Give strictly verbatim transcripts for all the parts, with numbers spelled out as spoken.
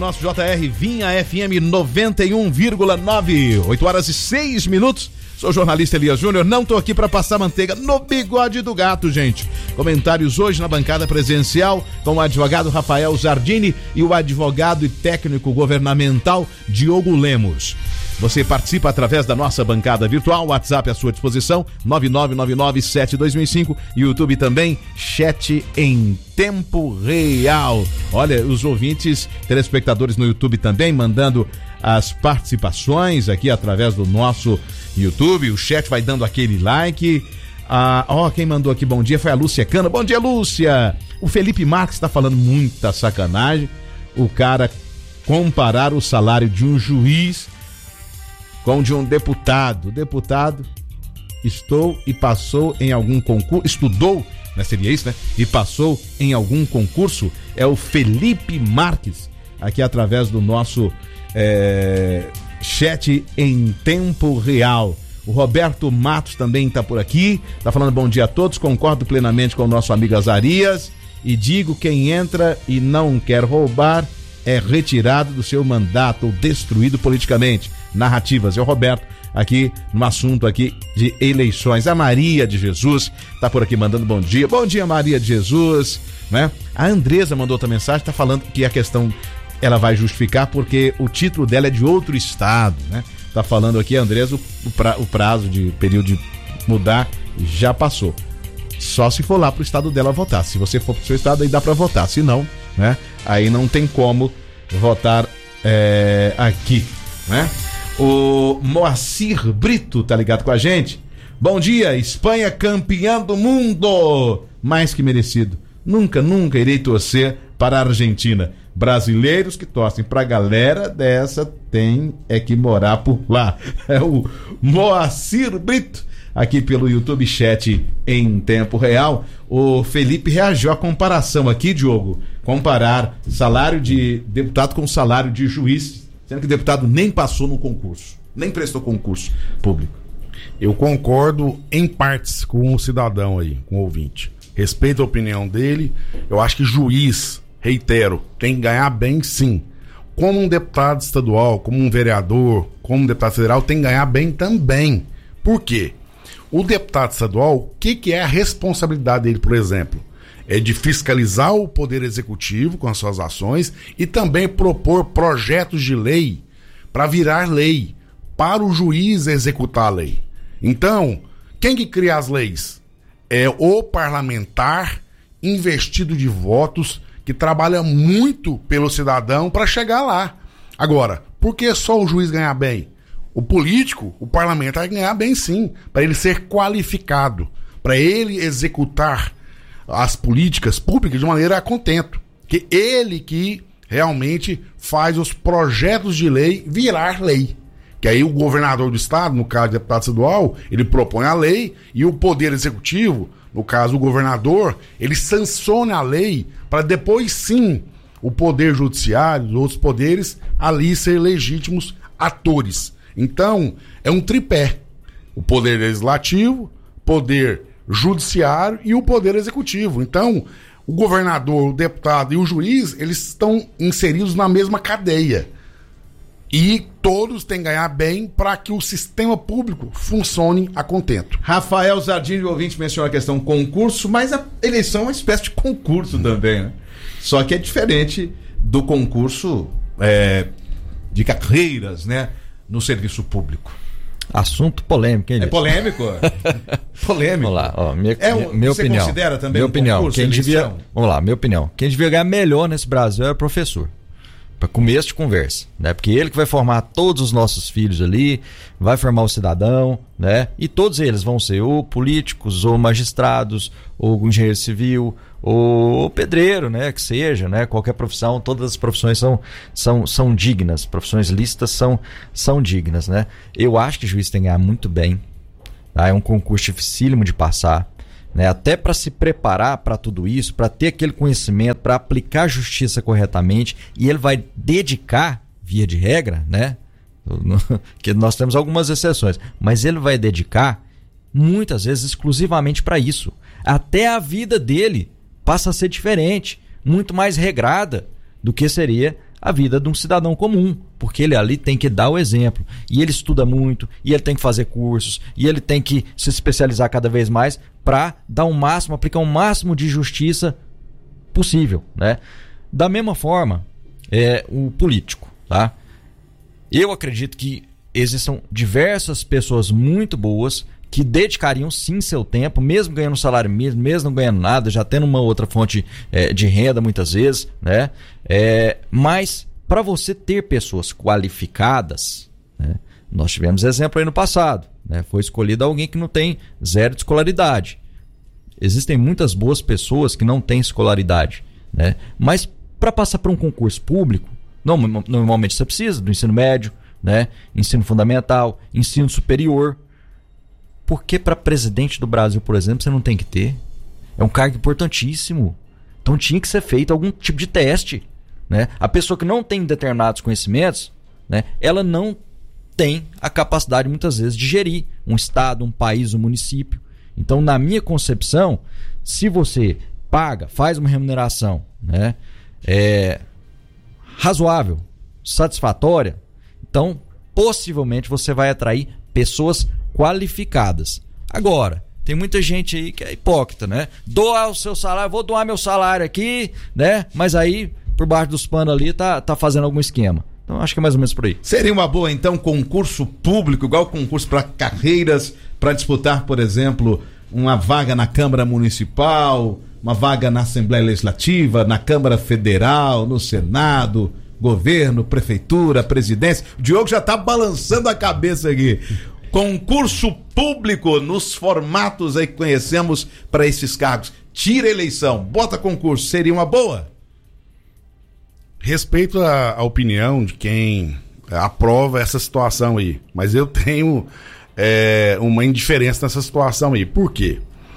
Nosso J R Vinha F M noventa e um vírgula nove, oito horas e seis minutos. Sou jornalista Elias Júnior, não tô aqui para passar manteiga no bigode do gato, gente. Comentários hoje na bancada presencial com o advogado Rafael Zardini e o advogado e técnico governamental Diogo Lemos. Você participa através da nossa bancada virtual, WhatsApp à sua disposição, nove nove nove nove sete dois mil e cinco, YouTube também, chat em tempo real. Olha, os ouvintes, telespectadores no YouTube também, mandando as participações aqui através do nosso YouTube, o chat vai dando aquele like. Ah, ó, quem mandou aqui bom dia foi a Lúcia Cana. Bom dia, Lúcia! O Felipe Marques está falando muita sacanagem, o cara comparar o salário de um juiz com o de um deputado. O deputado estou e passou em algum concurso, estudou, né, seria isso, né? E passou em algum concurso, é o Felipe Marques, aqui através do nosso é, chat em tempo real. O Roberto Matos também está por aqui, está falando bom dia a todos, concordo plenamente com o nosso amigo Azarias e digo, quem entra e não quer roubar é retirado do seu mandato ou destruído politicamente. Narrativas, é o Roberto aqui no assunto aqui de eleições. A Maria de Jesus tá por aqui mandando bom dia. Bom dia, Maria de Jesus, né? A Andresa mandou outra mensagem, tá falando que a questão ela vai justificar porque o título dela é de outro estado, né? Tá falando aqui, Andresa, o, pra, o prazo de período de mudar já passou. Só se for lá pro estado dela votar. Se você for pro seu estado, aí dá pra votar. Se não, né? Aí não tem como votar é, aqui, né? O Moacir Brito tá ligado com a gente. Bom dia, Espanha campeã do mundo, mais que merecido. Nunca, nunca irei torcer para a Argentina. Brasileiros que torcem pra galera dessa tem é que morar por lá. É o Moacir Brito aqui pelo YouTube Chat em tempo real. O Felipe reagiu à comparação aqui, Diogo, comparar salário de deputado com salário de juiz, sendo que o deputado nem passou no concurso, nem prestou concurso público. Eu concordo em partes com o cidadão aí, com o ouvinte. Respeito a opinião dele. Eu acho que juiz, reitero, tem que ganhar bem, sim. Como um deputado estadual, como um vereador, como um deputado federal, tem que ganhar bem também. Por quê? O deputado estadual, o que, que é a responsabilidade dele, por exemplo? É de fiscalizar o poder executivo com as suas ações e também propor projetos de lei para virar lei, para o juiz executar a lei. Então, quem que cria as leis? É o parlamentar investido de votos que trabalha muito pelo cidadão para chegar lá. Agora, por que só o juiz ganhar bem? O político, o parlamentar, ganhar bem sim, para ele ser qualificado, para ele executar as políticas públicas de maneira a contento. Que ele que realmente faz os projetos de lei virar lei. Que aí o governador do estado, no caso do deputado estadual, ele propõe a lei e o poder executivo, no caso o governador, ele sanciona a lei para depois sim o poder judiciário, os outros poderes ali ser legítimos atores. Então, é um tripé. O poder legislativo, poder judiciário e o poder executivo. Então, o governador, o deputado e o juiz, eles estão inseridos na mesma cadeia. E todos têm que ganhar bem para que o sistema público funcione a contento. Rafael Zardini, o ouvinte, mencionou a questão concurso, mas a eleição é uma espécie de concurso hum. também, né? Só que é diferente do concurso é, de carreiras, né? No serviço público. Assunto polêmico, hein? É polêmico? Polêmico. Vamos lá, ó, minha, é um, minha você opinião. Você considera também minha um opinião. concurso, Quem eleição? devia, vamos lá, minha opinião. Quem devia ganhar melhor nesse Brasil é o professor. Para começo de conversa, né? Porque ele que vai formar todos os nossos filhos ali, vai formar o cidadão, né? E todos eles vão ser ou políticos, ou magistrados, ou engenheiro civil, ou pedreiro, né? Que seja, né? Qualquer profissão, todas as profissões são, são, são dignas, profissões lícitas são, são dignas, né? Eu acho que o juiz tem que ganhar muito bem, tá? É um concurso dificílimo de passar, né? Até para se preparar para tudo isso, para ter aquele conhecimento, para aplicar a justiça corretamente, e ele vai dedicar, via de regra, né? Que nós temos algumas exceções, mas ele vai dedicar muitas vezes exclusivamente para isso. Até a vida dele passa a ser diferente, muito mais regrada do que seria a vida de um cidadão comum, porque ele ali tem que dar o exemplo, e ele estuda muito, e ele tem que fazer cursos, e ele tem que se especializar cada vez mais para dar o máximo, aplicar o máximo de justiça possível, né? Da mesma forma, é, o político, tá? Eu acredito que existam diversas pessoas muito boas que dedicariam sim seu tempo, mesmo ganhando salário mínimo, mesmo não ganhando nada, já tendo uma outra fonte é, de renda muitas vezes, né? É, mas para você ter pessoas qualificadas, né? Nós tivemos exemplo aí no passado, né? Foi escolhido alguém que não tem zero de escolaridade. Existem muitas boas pessoas que não têm escolaridade, né? Mas para passar por um concurso público, normalmente você precisa do ensino médio, né? Ensino fundamental, ensino superior. Por que para presidente do Brasil, por exemplo, você não tem que ter? É um cargo importantíssimo. Então tinha que ser feito algum tipo de teste, né? A pessoa que não tem determinados conhecimentos, né, ela não tem a capacidade, muitas vezes, de gerir um estado, um país, um município. Então, na minha concepção, se você paga, faz uma remuneração, né, é, razoável, satisfatória, então, possivelmente, você vai atrair pessoas qualificadas. Agora, tem muita gente aí que é hipócrita, né? Doar o seu salário, vou doar meu salário aqui, né? Mas aí, por baixo dos panos ali, tá, tá fazendo algum esquema. Então, acho que é mais ou menos por aí. Seria uma boa, então, concurso público, igual concurso para carreiras, para disputar, por exemplo, uma vaga na Câmara Municipal, uma vaga na Assembleia Legislativa, na Câmara Federal, no Senado, governo, prefeitura, presidência. O Diogo já tá balançando a cabeça aqui. Concurso público nos formatos aí que conhecemos para esses cargos. Tira eleição, bota concurso, seria uma boa? Respeito a, a opinião de quem aprova essa situação aí, mas eu tenho é, uma indiferença nessa situação aí. Por quê?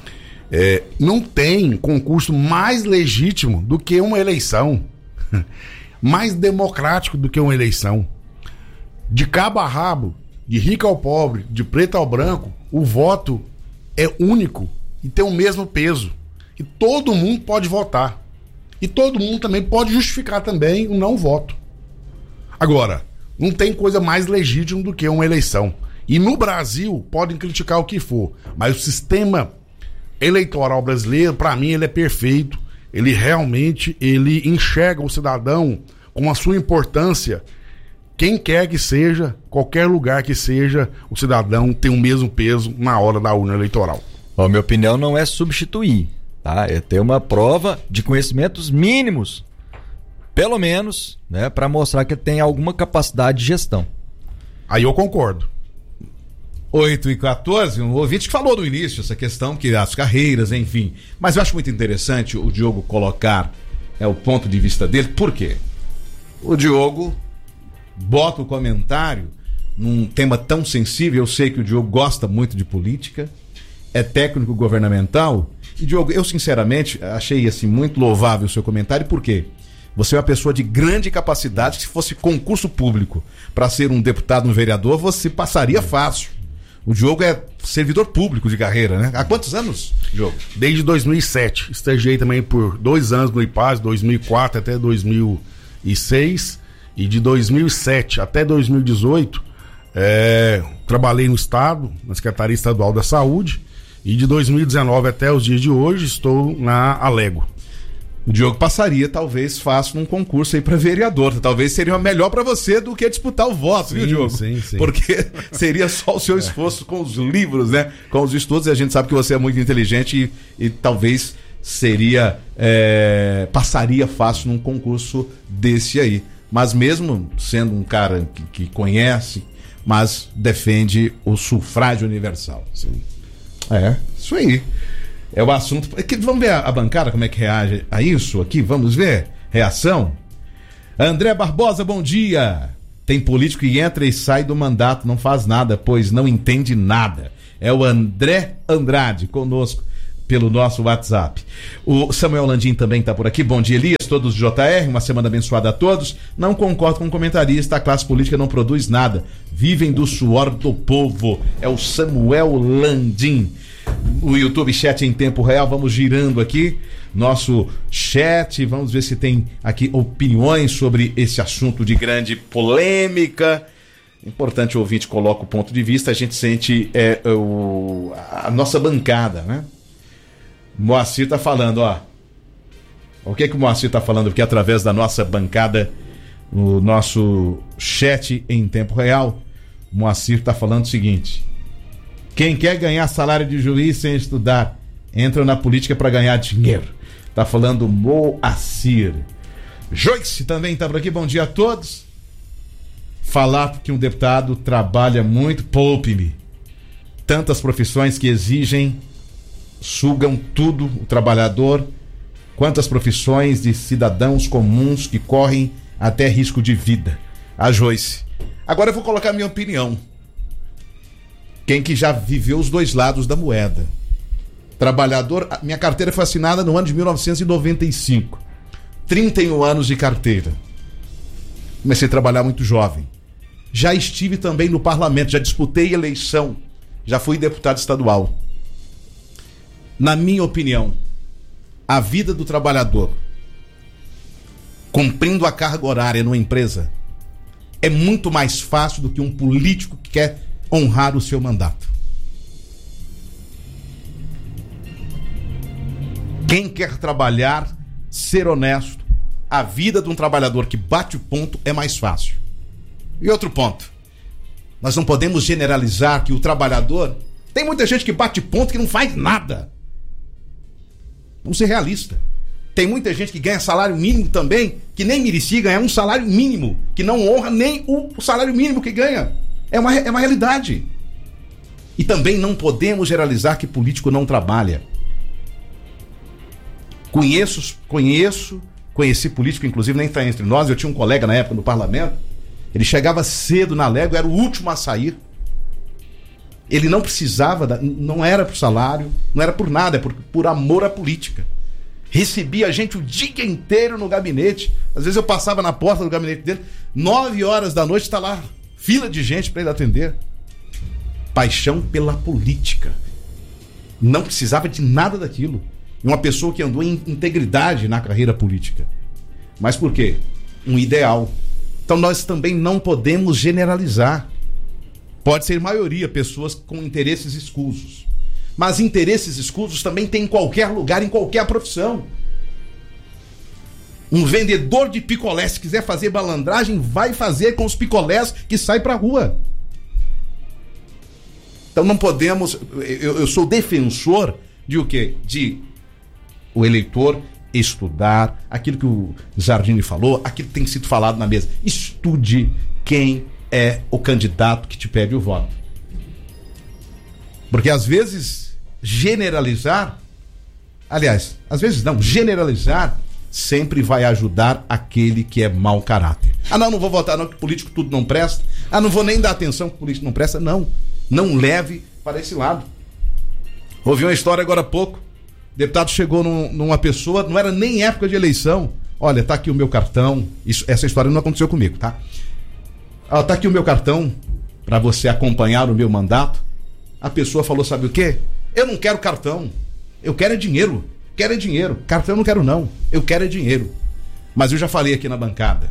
É, não tem concurso mais legítimo do que uma eleição, mais democrático do que uma eleição. De cabo a rabo, de rico ao pobre, de preto ao branco, o voto é único e tem o mesmo peso. E todo mundo pode votar. E todo mundo também pode justificar também o não voto. Agora, não tem coisa mais legítima do que uma eleição. E no Brasil, podem criticar o que for, mas o sistema eleitoral brasileiro, para mim, ele é perfeito. Ele realmente ele enxerga o cidadão com a sua importância. Quem quer que seja, qualquer lugar que seja, o cidadão tem o mesmo peso na hora da urna eleitoral. Bom, minha opinião não é substituir, tá? É ter uma prova de conhecimentos mínimos, pelo menos, né, para mostrar que tem alguma capacidade de gestão. Aí eu concordo. oito e quatorze, um ouvinte que falou no início essa questão, que as carreiras, enfim. Mas eu acho muito interessante o Diogo colocar é, o ponto de vista dele. Por quê? O Diogo bota o comentário num tema tão sensível. Eu sei que o Diogo gosta muito de política, é técnico governamental. E, Diogo, eu sinceramente achei assim, muito louvável o seu comentário. Por quê? Você é uma pessoa de grande capacidade. Se fosse concurso público para ser um deputado, um vereador, você passaria fácil. O Diogo é servidor público de carreira, né? Há quantos anos, Diogo? Desde dois mil e sete. Estagiei também por dois anos no I P A S, dois mil e quatro até dois mil e seis. E de dois mil e sete até dois mil e dezoito, é, trabalhei no Estado, na Secretaria Estadual da Saúde. E de dois mil e dezenove até os dias de hoje, estou na Alego. O Diogo passaria, talvez, fácil num concurso aí para vereador. Talvez seria melhor para você do que disputar o voto, sim, viu, Diogo? Sim, sim. Porque seria só o seu esforço com os livros, né? Com os estudos, e a gente sabe que você é muito inteligente e, e talvez seria é, passaria fácil num concurso desse aí. Mas mesmo sendo um cara que, que conhece, mas defende o sufrágio universal. Sim. É, isso aí. É o assunto. Vamos ver a, a bancada como é que reage a isso aqui? Vamos ver? Reação? André Barbosa, bom dia. Tem político que entra e sai do mandato, não faz nada, pois não entende nada. É o André Andrade conosco pelo nosso WhatsApp. O Samuel Landim também está por aqui. Bom dia, Elias, todos do J R, uma semana abençoada a todos. Não concordo com o comentarista, a classe política não produz nada. Vivem do suor do povo. É o Samuel Landim. o YouTube Chat em tempo real, vamos girando aqui nosso chat, vamos ver se tem aqui opiniões sobre esse assunto de grande polêmica. Importante o ouvinte coloca o ponto de vista, a gente sente é, o, a nossa bancada, né? Moacir tá falando, ó. O que que o Moacir tá falando? Porque através da nossa bancada, o nosso chat em tempo real, o Moacir tá falando o seguinte: quem quer ganhar salário de juiz sem estudar, entra na política para ganhar dinheiro. Tá falando Moacir. Joyce também tá por aqui, bom dia a todos. Falar que um deputado trabalha muito, poupe-me. Tantas profissões que exigem, sugam tudo, o trabalhador. Quantas profissões de cidadãos comuns que correm até risco de vida. A Joyce. Agora eu vou colocar a minha opinião. Quem que já viveu os dois lados da moeda. Trabalhador, minha carteira foi assinada no ano de mil novecentos e noventa e cinco. trinta e um anos de carteira. Comecei a trabalhar muito jovem. Já estive também no parlamento, já disputei eleição, já fui deputado estadual. Na minha opinião, a vida do trabalhador, cumprindo a carga horária numa empresa, é muito mais fácil do que um político que quer honrar o seu mandato. Quem quer trabalhar, ser honesto, a vida de um trabalhador que bate o ponto é mais fácil. E outro ponto, nós não podemos generalizar que o trabalhador, tem muita gente que bate ponto que não faz nada. Vamos ser realistas. Tem muita gente que ganha salário mínimo também, que nem merecia ganhar um salário mínimo, que não honra nem o salário mínimo que ganha. É uma, é uma realidade. E também não podemos generalizar que político não trabalha. Conheço, conheço, conheci político, inclusive nem está entre nós, eu tinha um colega na época no parlamento, ele chegava cedo na Légua, era o último a sair. Ele não precisava, da, não era por salário, não era por nada, é por, por amor à política. Recebia a gente o dia inteiro no gabinete. Às vezes eu passava na porta do gabinete dele, nove horas da noite, está lá, fila de gente para ele atender. Paixão pela política. Não precisava de nada daquilo. Uma pessoa que andou em integridade na carreira política. Mas por quê? Um ideal. Então nós também não podemos generalizar. Pode ser maioria, pessoas com interesses escusos. Mas interesses escusos também tem em qualquer lugar, em qualquer profissão. Um vendedor de picolé, se quiser fazer balandragem, vai fazer com os picolés que saem para a rua. Então não podemos... Eu, eu sou defensor de o quê? De o eleitor estudar aquilo que o Zardini falou, aquilo que tem sido falado na mesa. Estude quem é o candidato que te pede o voto. Porque às vezes generalizar, aliás, às vezes não, generalizar sempre vai ajudar aquele que é mau caráter. Ah não, não vou votar não, que político tudo não presta. Ah, não vou nem dar atenção que político não presta. Não, não leve para esse lado. Ouvi uma história agora há pouco. O deputado chegou num, numa pessoa, não era nem época de eleição. Olha, tá aqui o meu cartão. Isso, essa história não aconteceu comigo, tá? Ah, tá aqui o meu cartão para você acompanhar o meu mandato. A pessoa falou, sabe o quê? Eu não quero cartão. Eu quero é dinheiro. Quero é dinheiro. Cartão eu não quero não. Eu quero é dinheiro. Mas eu já falei aqui na bancada.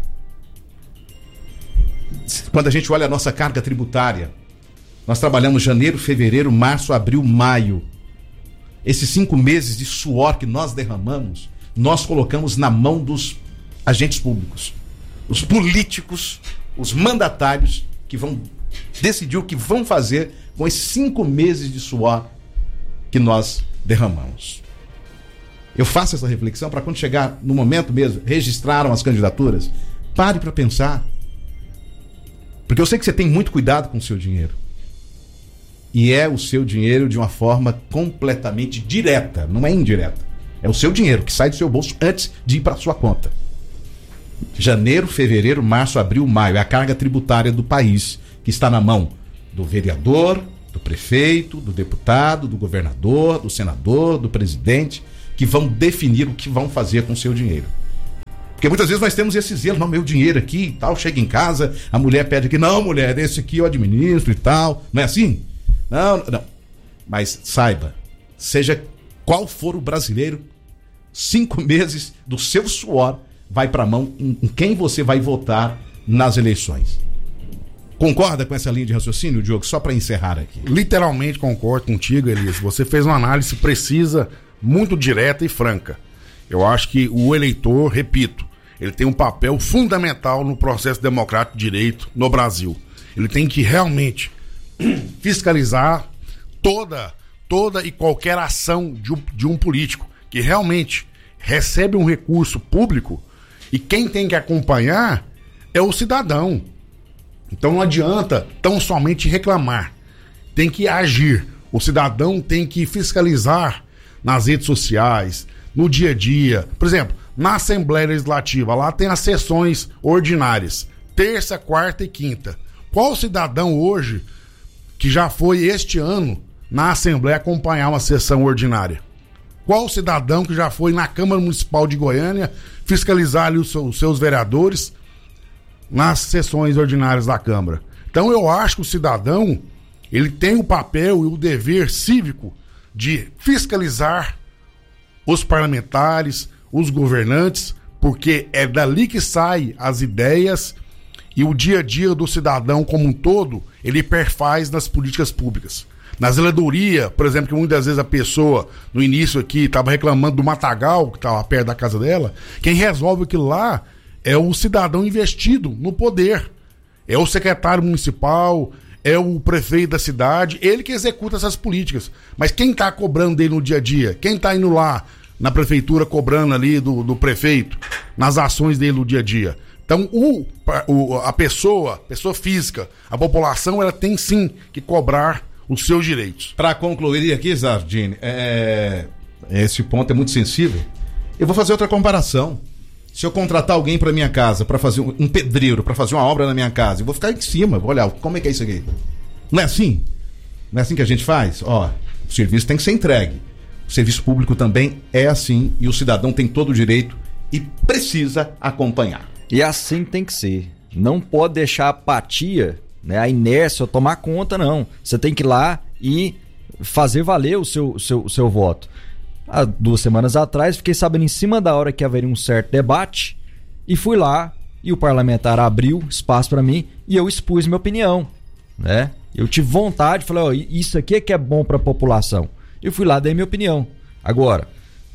Quando a gente olha a nossa carga tributária, nós trabalhamos janeiro, fevereiro, março, abril, maio. Esses cinco meses de suor que nós derramamos, nós colocamos na mão dos agentes públicos. Os políticos, os mandatários que vão decidir o que vão fazer com esses cinco meses de suor que nós derramamos. Eu faço essa reflexão para quando chegar no momento mesmo, registraram as candidaturas, pare para pensar. Porque eu sei que você tem muito cuidado com o seu dinheiro. E é o seu dinheiro de uma forma completamente direta, não é indireta. É o seu dinheiro que sai do seu bolso antes de ir para a sua conta. Janeiro, fevereiro, março, abril, maio. É a carga tributária do país que está na mão do vereador, do prefeito, do deputado, do governador, do senador, do presidente, que vão definir o que vão fazer com o seu dinheiro. Porque muitas vezes nós temos esse zelo, não, meu dinheiro aqui e tal, chega em casa, a mulher pede aqui, não, mulher, esse aqui eu administro e tal. Não é assim? Não, não. Mas saiba, seja qual for o brasileiro, cinco meses do seu suor vai para a mão em quem você vai votar nas eleições. Concorda com essa linha de raciocínio, Diogo? Só para encerrar aqui. Literalmente concordo contigo, Elias. Você fez uma análise precisa, muito direta e franca. Eu acho que o eleitor, repito, ele tem um papel fundamental no processo democrático de direito no Brasil. Ele tem que realmente fiscalizar toda, toda e qualquer ação de um, de um político que realmente recebe um recurso público, e quem tem que acompanhar é o cidadão. Então não adianta tão somente reclamar, tem que agir. O cidadão tem que fiscalizar nas redes sociais, no dia a dia. Por exemplo, na Assembleia Legislativa, lá tem as sessões ordinárias, terça, quarta e quinta. Qual cidadão hoje que já foi este ano na Assembleia acompanhar uma sessão ordinária? Qual cidadão que já foi na Câmara Municipal de Goiânia fiscalizar ali os, os seus vereadores nas sessões ordinárias da Câmara? Então eu acho que o cidadão, ele tem o papel e o dever cívico de fiscalizar os parlamentares, os governantes, porque é dali que saem as ideias, e o dia a dia do cidadão como um todo, ele perfaz nas políticas públicas. Na zeladoria, por exemplo, que muitas vezes a pessoa, no início aqui, estava reclamando do matagal, que estava perto da casa dela, quem resolve aquilo lá é o cidadão investido no poder. É o secretário municipal, é o prefeito da cidade, ele que executa essas políticas. Mas quem está cobrando dele no dia a dia? Quem está indo lá na prefeitura cobrando ali do, do prefeito, nas ações dele no dia a dia? Então, o, o, a pessoa, pessoa física, a população, ela tem sim que cobrar os seus direitos. Para concluir aqui, Zardini, é... esse ponto é muito sensível. Eu vou fazer outra comparação. Se eu contratar alguém para minha casa, para fazer um, um pedreiro, para fazer uma obra na minha casa, eu vou ficar em cima, vou olhar, como é que é isso aqui? Não é assim? Não é assim que a gente faz? Ó, o serviço tem que ser entregue. O serviço público também é assim, e o cidadão tem todo o direito e precisa acompanhar. E assim tem que ser. Não pode deixar a apatia, né, a inércia tomar conta, não. Você tem que ir lá e fazer valer o seu, seu, seu voto. Há duas semanas atrás, fiquei sabendo em cima da hora que haveria um certo debate, e fui lá, e o parlamentar abriu espaço para mim, e eu expus minha opinião, né? Eu tive vontade, falei, ó, oh, isso aqui é que é bom para a população. Eu fui lá, dei minha opinião. Agora,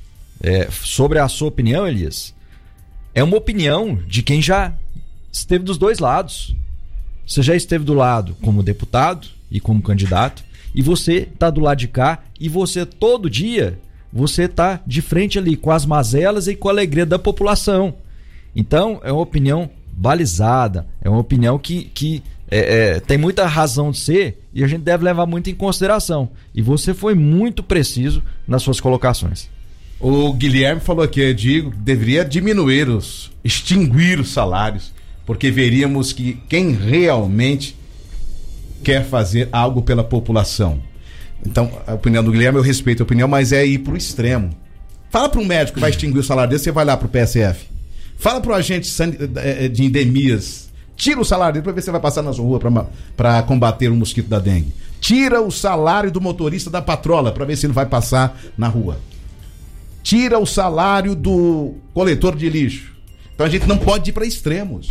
é, sobre a sua opinião, Elias, é uma opinião de quem já esteve dos dois lados. Você já esteve do lado como deputado e como candidato, e você está do lado de cá, e você todo dia, você está de frente ali com as mazelas e com a alegria da população. Então, é uma opinião balizada, é uma opinião que, que é, é, tem muita razão de ser, e a gente deve levar muito em consideração. E você foi muito preciso nas suas colocações. O Guilherme falou aqui, Diego, deveria diminuir os, extinguir os salários, porque veríamos que quem realmente quer fazer algo pela população. Então, a opinião do Guilherme, eu respeito a opinião, mas é ir pro extremo. Fala para um médico que vai extinguir o salário dele, você vai lá pro P S F. Fala pro agente de endemias, tira o salário dele para ver se você vai passar nas ruas para combater o mosquito da dengue. Tira o salário do motorista da patrola para ver se ele vai passar na rua. Tira o salário do coletor de lixo. Então a gente não pode ir para extremos.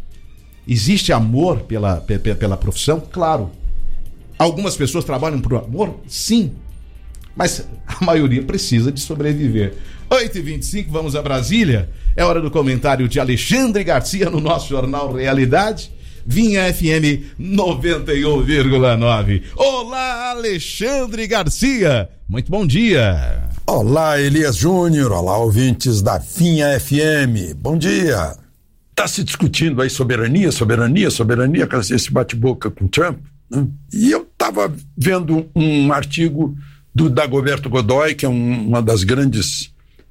Existe amor pela, pela, pela profissão? Claro. Algumas pessoas trabalham por amor? Sim. Mas a maioria precisa de sobreviver. oito e vinte e cinco, vamos a Brasília. É hora do comentário de Alexandre Garcia no nosso Jornal Realidade. Vinha F M noventa e um vírgula nove. Olá, Alexandre Garcia. Muito bom dia. Olá, Elias Júnior. Olá, ouvintes da Vinha F M. Bom dia. Está se discutindo aí soberania, soberania, soberania, esse bate-boca com Trump, né? E eu estava vendo um artigo do Dagoberto Godoy, que é um, uma das grandes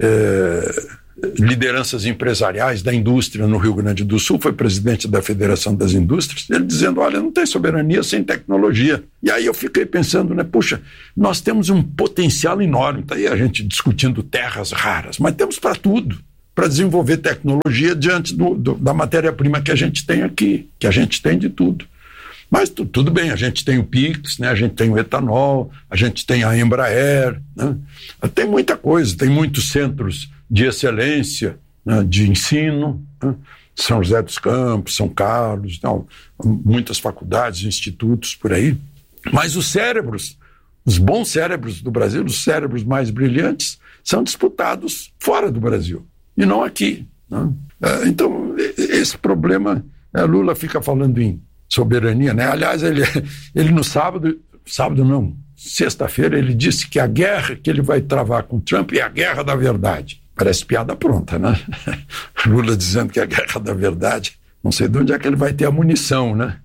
é, lideranças empresariais da indústria no Rio Grande do Sul, foi presidente da Federação das Indústrias, ele dizendo, olha, não tem soberania sem tecnologia. E aí eu fiquei pensando, né, puxa, nós temos um potencial enorme, tá aí a gente discutindo terras raras, mas temos para tudo, para desenvolver tecnologia diante do, do, da matéria-prima que a gente tem aqui, que a gente tem de tudo. Mas tu, tudo bem, a gente tem o Pix, né? A gente tem o etanol, a gente tem a Embraer, né? Tem muita coisa, tem muitos centros de excelência, né? De ensino, né? São José dos Campos, São Carlos, não, muitas faculdades, institutos por aí. Mas os cérebros, os bons cérebros do Brasil, os cérebros mais brilhantes, são disputados fora do Brasil e não aqui, né? Então, esse problema, Lula fica falando em soberania, né? Aliás, ele, ele no sábado, sábado não, sexta-feira, ele disse que a guerra que ele vai travar com o Trump é a guerra da verdade. Parece piada pronta, né? Lula dizendo que é a guerra da verdade. Não sei de onde é que ele vai ter a munição, né?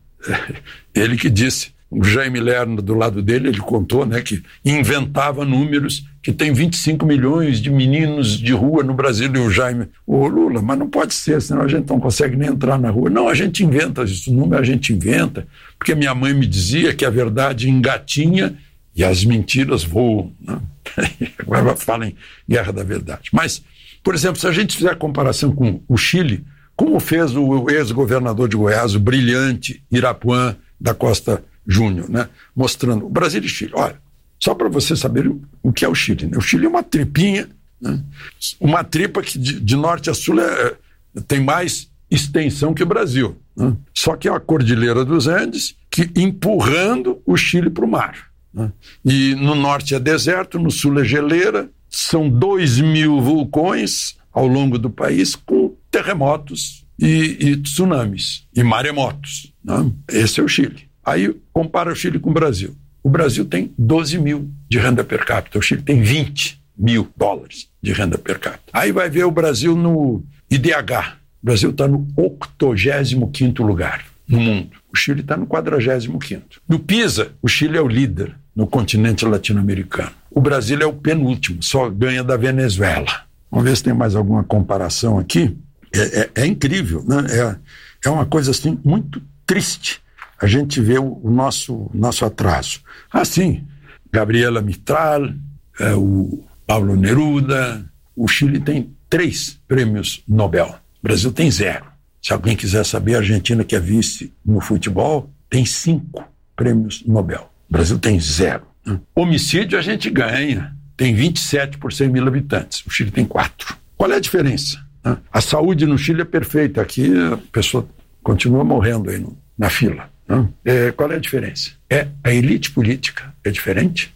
Ele que disse, o Jaime Lerner do lado dele, ele contou, né, que inventava números, que tem vinte e cinco milhões de meninos de rua no Brasil, e o Jaime, ô Lula, mas não pode ser, senão a gente não consegue nem entrar na rua. Não, a gente inventa isso, número a gente inventa, porque minha mãe me dizia que a verdade engatinha e as mentiras voam, né? Agora fala em guerra da verdade. Mas, por exemplo, se a gente fizer a comparação com o Chile, como fez o ex-governador de Goiás, o brilhante Irapuã da Costa Júnior, né? Mostrando o Brasil e Chile. Olha, só para você saber o que é o Chile, né? O Chile é uma tripinha, né? Uma tripa que de, de norte a sul é, tem mais extensão que o Brasil, né? Só que é a Cordilheira dos Andes que empurrando o Chile para o mar, né? E no norte é deserto, no sul é geleira, são dois mil vulcões ao longo do país com terremotos e, e tsunamis e maremotos, né? Esse é o Chile. Aí compara o Chile com o Brasil. O Brasil tem doze mil de renda per capita, o Chile tem vinte mil dólares de renda per capita. Aí vai ver o Brasil no I D H. O Brasil está no octogésimo quinto lugar no mundo. O Chile está no quadragésimo quinto. No PISA, o Chile é o líder no continente latino-americano. O Brasil é o penúltimo, só ganha da Venezuela. Vamos ver se tem mais alguma comparação aqui. É, é, é incrível, né? É, é uma coisa assim muito triste. A gente vê o, o nosso, nosso atraso. Assim, Gabriela Mistral, é, o Pablo Neruda, o Chile tem três prêmios Nobel. O Brasil tem zero. Se alguém quiser saber, a Argentina, que é vice no futebol, tem cinco prêmios Nobel. O Brasil tem zero. Né? Homicídio a gente ganha, tem vinte e sete por cem mil habitantes. O Chile tem quatro. Qual é a diferença? Né? A saúde no Chile é perfeita. Aqui a pessoa continua morrendo aí no, na fila. É, qual é a diferença? É a elite política é diferente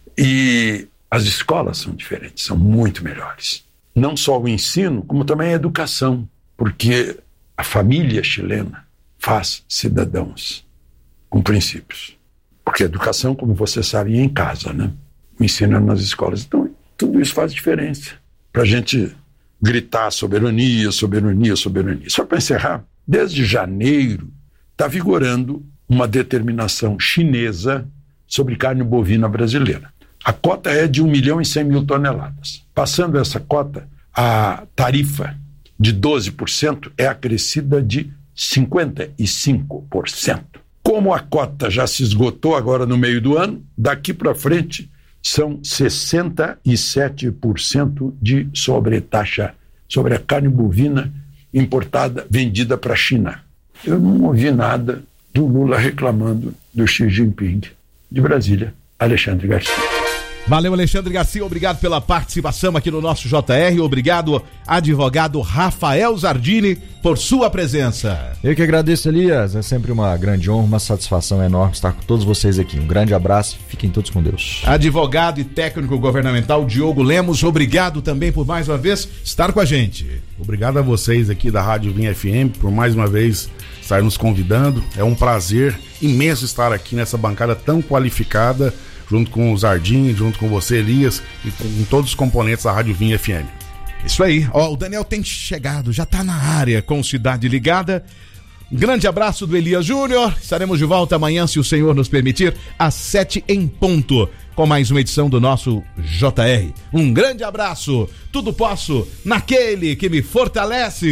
e as escolas são diferentes, são muito melhores. Não só o ensino, como também a educação, porque a família chilena faz cidadãos com princípios. Porque a educação, como você sabe, é em casa, né? O ensino é nas escolas. Então, tudo isso faz diferença para a gente gritar soberania, soberania, soberania. Só para encerrar, desde janeiro está vigorando uma determinação chinesa sobre carne bovina brasileira. A cota é de um milhão e cem mil toneladas. Passando essa cota, a tarifa de doze por cento é acrescida de cinquenta e cinco por cento. Como a cota já se esgotou agora no meio do ano, daqui para frente são sessenta e sete por cento de sobretaxa sobre a carne bovina importada, vendida para a China. Eu não ouvi nada do Lula reclamando do Xi Jinping. De Brasília, Alexandre Garcia. Valeu, Alexandre Garcia, obrigado pela participação aqui no nosso J R, obrigado, advogado Rafael Zardini, por sua presença. Eu que agradeço, Elias, é sempre uma grande honra, uma satisfação enorme estar com todos vocês aqui. Um grande abraço, fiquem todos com Deus. Advogado e técnico governamental Diogo Lemos, obrigado também por mais uma vez estar com a gente. Obrigado a vocês aqui da Rádio Vinha F M por mais uma vez estar nos convidando. É um prazer imenso estar aqui nessa bancada tão qualificada, junto com o Zardim, junto com você, Elias, e com todos os componentes da Rádio Vinha F M. Isso aí. Ó, o Daniel tem chegado, já tá na área com Cidade Ligada. Um grande abraço do Elias Júnior. Estaremos de volta amanhã, se o Senhor nos permitir, às sete em ponto, com mais uma edição do nosso J R. Um grande abraço. Tudo posso naquele que me fortalece.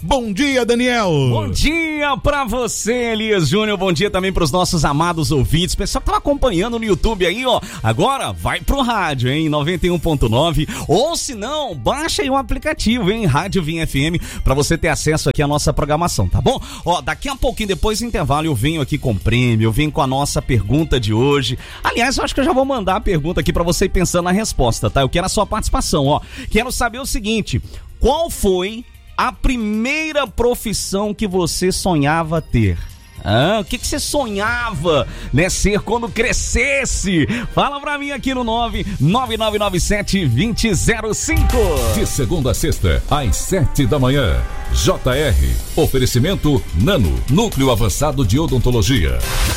Bom dia, Daniel. Bom dia pra você, Elias Júnior. Bom dia também pros nossos amados ouvintes. Pessoal que tava acompanhando no YouTube aí, ó. Agora vai pro rádio, hein? noventa e um ponto nove. Ou se não, baixa aí um aplicativo, hein? Rádio Vinha F M, pra você ter acesso aqui à nossa programação, tá bom? Ó, daqui a pouquinho, depois do intervalo, eu venho aqui com prêmio, eu venho com a nossa pergunta de hoje. Aliás, eu acho que eu já vou mandar a pergunta aqui pra você ir pensando na resposta, tá? Eu quero a sua participação, ó. Quero saber o seguinte: qual foi a primeira profissão que você sonhava ter? Ah, o que, que você sonhava, né, ser quando crescesse? Fala pra mim aqui no nove nove nove nove sete dois zero zero cinco. De segunda a sexta, às sete da manhã. J R. Oferecimento Nano, Núcleo Avançado de Odontologia.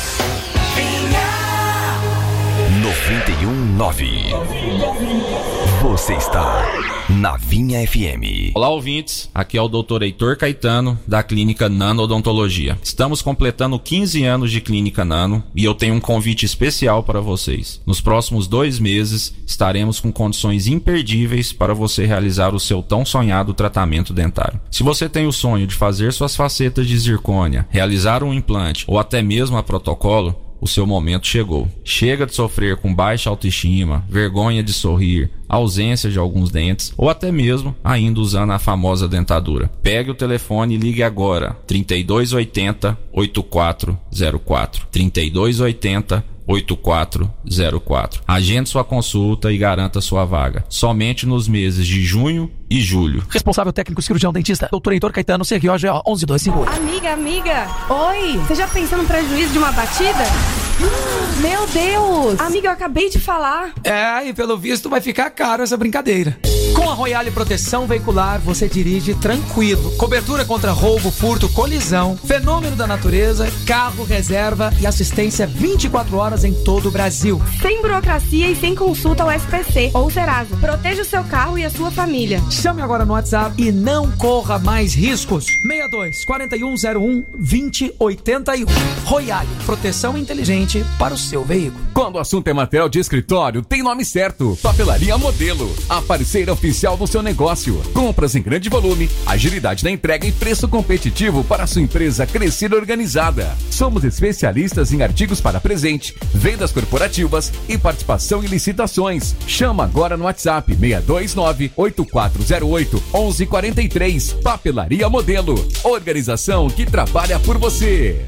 noventa e um ponto nove. Você está na Vinha F M. Olá, ouvintes. Aqui é o doutor Heitor Caetano, da Clínica Nano Odontologia. Estamos completando quinze anos de Clínica Nano e eu tenho um convite especial para vocês. Nos próximos dois meses, estaremos com condições imperdíveis para você realizar o seu tão sonhado tratamento dentário. Se você tem o sonho de fazer suas facetas de zircônia, realizar um implante ou até mesmo a protocolo, o seu momento chegou. Chega de sofrer com baixa autoestima, vergonha de sorrir, ausência de alguns dentes ou até mesmo ainda usando a famosa dentadura. Pegue o telefone e ligue agora. trinta e dois oitenta, oitenta e quatro zero quatro. trinta e dois oitenta, oitenta e quatro zero quatro. Agende sua consulta e garanta sua vaga. Somente nos meses de junho e julho. Responsável técnico cirurgião dentista, doutor Heitor Caetano, C R O G O onze dois cinco oito. Amiga, amiga. Oi. Você já pensou no prejuízo de uma batida? Meu Deus. Amiga, eu acabei de falar. É, e pelo visto vai ficar caro essa brincadeira. Com a Royale Proteção Veicular, você dirige tranquilo. Cobertura contra roubo, furto, colisão, fenômeno da natureza, carro reserva e assistência vinte e quatro horas em todo o Brasil. Sem burocracia e sem consulta ao S P C ou Serasa. Proteja o seu carro e a sua família. Chame agora no WhatsApp e não corra mais riscos. seis dois, quatro um zero um, dois zero oito um. Royale, proteção inteligente para o seu veículo. Quando o assunto é material de escritório, tem nome certo. Papelaria Modelo, a parceira oficial do seu negócio. Compras em grande volume, agilidade na entrega e preço competitivo para a sua empresa crescer organizada. Somos especialistas em artigos para presente, vendas corporativas e participação em licitações. Chama agora no WhatsApp seis dois nove, oito quatro zero oito, um um quatro três. Papelaria Modelo, organização que trabalha por você.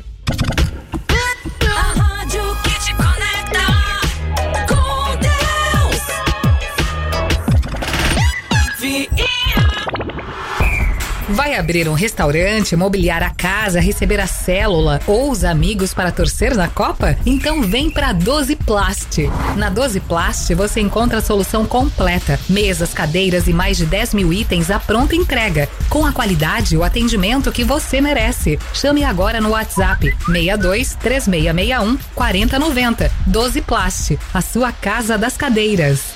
A rádio que te conecta com Deus. Vinha. Vai abrir um restaurante, mobiliar a casa, receber a célula ou os amigos para torcer na Copa? Então vem pra doze Plast. Na doze Plast você encontra a solução completa. Mesas, cadeiras e mais de dez mil itens à pronta entrega. Com a qualidade e o atendimento que você merece. Chame agora no WhatsApp seis dois, três seis seis um, quatro zero nove zero. doze Plast, a sua casa das cadeiras.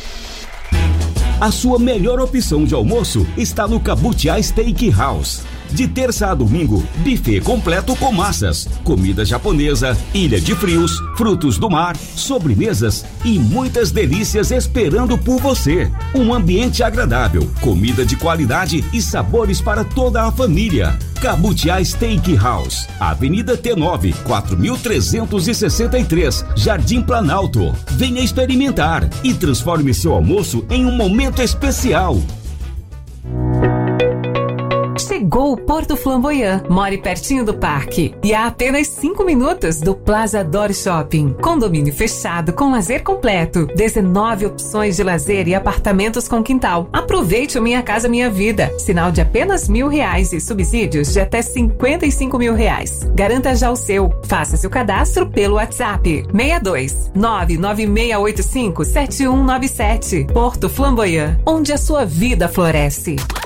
A sua melhor opção de almoço está no Cabutiá Steakhouse. De terça a domingo, buffet completo com massas, comida japonesa, ilha de frios, frutos do mar, sobremesas e muitas delícias esperando por você. Um ambiente agradável, comida de qualidade e sabores para toda a família. Cabutiá Steakhouse, Avenida T nove, quatro mil trezentos e sessenta e três, Jardim Planalto. Venha experimentar e transforme seu almoço em um momento especial. Chegou o Porto Flamboyant. More pertinho do parque e a apenas cinco minutos do Plaza Dor Shopping. Condomínio fechado com lazer completo. dezenove opções de lazer e apartamentos com quintal. Aproveite o Minha Casa Minha Vida. Sinal de apenas mil reais e subsídios de até cinquenta e cinco mil reais. Garanta já o seu. Faça seu cadastro pelo WhatsApp seis dois nove nove seis oito cinco sete um nove sete. Porto Flamboyant, onde a sua vida floresce.